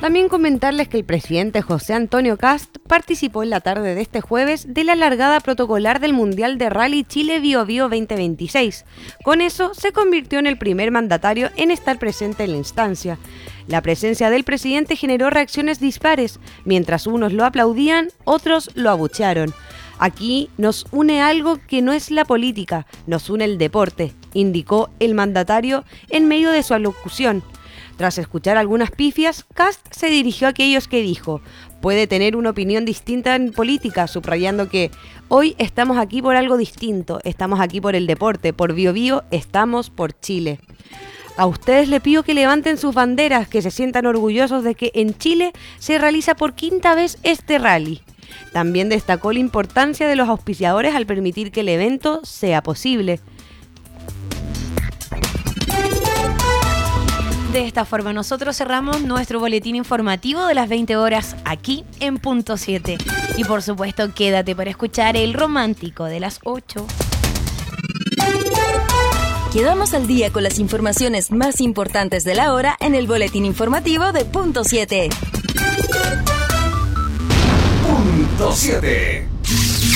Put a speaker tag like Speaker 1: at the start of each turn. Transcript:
Speaker 1: También comentarles que el presidente José Antonio Kast participó en la tarde de este jueves de la largada protocolar del Mundial de Rally Chile Bio Bio 2026. Con eso se convirtió en el primer mandatario en estar presente en la instancia. La presencia del presidente generó reacciones dispares. Mientras unos lo aplaudían, otros lo abuchearon. Aquí nos une algo que no es la política, nos une el deporte, indicó el mandatario en medio de su alocución. Tras escuchar algunas pifias, Kast se dirigió a aquellos que dijo: puede tener una opinión distinta en política, subrayando que hoy estamos aquí por algo distinto, estamos aquí por el deporte, por Bio Bio, estamos por Chile. A ustedes les pido que levanten sus banderas, que se sientan orgullosos de que en Chile se realiza por quinta vez este rally. También destacó la importancia de los auspiciadores al permitir que el evento sea posible.
Speaker 2: De esta forma nosotros cerramos nuestro boletín informativo de las 20 horas aquí en Punto 7. Y por supuesto quédate para escuchar el romántico de las 8.
Speaker 3: Quedamos al día con las informaciones más importantes de la hora en el boletín informativo de Punto 7.
Speaker 4: Punto 7.